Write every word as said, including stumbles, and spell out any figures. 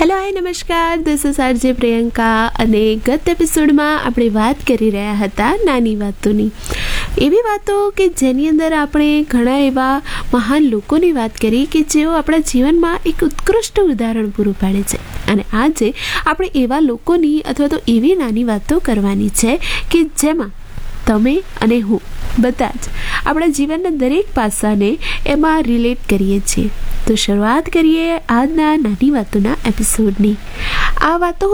Hello hi નમસ્કાર, this is RJ Priyanka અને ગત એપિસોડમાં આપણે વાત કરી રહ્યા હતા નાની વાતોની, એવી વાતો કે જેની અંદર આપણે ઘણા એવા મહાન લોકોની વાત કરી કે જેઓ આપણા જીવનમાં એક ઉત્કૃષ્ટ ઉદાહરણ પૂરું પાડે છે. અને આજે આપણે એવા લોકોની અથવા તો એવી નાની વાતો કરવાની છે કે જેમાં તમે અને હું બધા જ આપણા જીવનના દરેક પાસાને એમાં રિલેટ કરીએ છીએ. તો શરૂઆત કરીએ આજના નાની વાતોના એપિસોડની. આ વાતો